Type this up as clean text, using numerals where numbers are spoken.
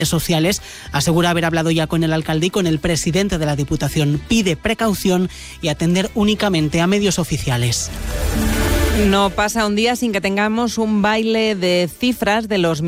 sociales. Asegura haber hablado ya con el alcalde y con el presidente de la Diputación. Pide precaución y atender únicamente a medios oficiales. No pasa un día sin que tengamos un baile de cifras de los